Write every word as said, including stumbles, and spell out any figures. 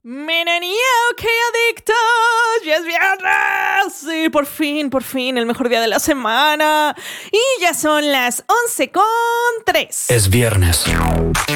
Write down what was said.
Menenio, qué adictos, ya es viernes, sí, por fin, por fin, el mejor día de la semana, y ya son las once con tres. Es viernes.